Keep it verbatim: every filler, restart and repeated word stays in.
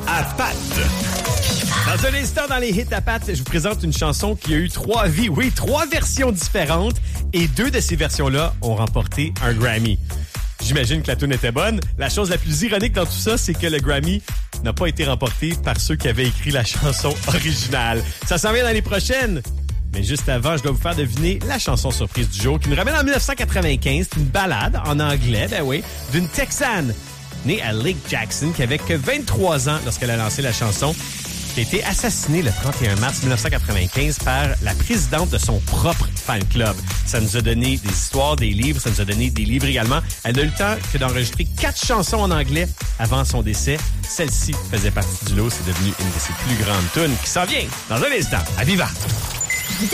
à Pat. Dans un instant, dans les hits à Pat, je vous présente une chanson qui a eu trois vies, oui, trois versions différentes, et deux de ces versions-là ont remporté un Grammy. J'imagine que la tune était bonne. La chose la plus ironique dans tout ça, c'est que le Grammy n'a pas été remporté par ceux qui avaient écrit la chanson originale. Ça s'en vient dans les prochaines. Mais juste avant, je dois vous faire deviner la chanson surprise du jour qui nous ramène en dix-neuf cent quatre-vingt-quinze. C'est une ballade en anglais, ben oui, d'une Texane née à Lake Jackson qui avait que vingt-trois ans lorsqu'elle a lancé la chanson. Qui a été assassinée le trente et un mars dix-neuf cent quatre-vingt-quinze par la présidente de son propre fan club. Ça nous a donné des histoires, des livres, ça nous a donné des livres également. Elle n'a eu le temps que d'enregistrer quatre chansons en anglais avant son décès. Celle-ci faisait partie du lot. C'est devenu une de ses plus grandes tunes qui s'en vient dans un instant. À Viva!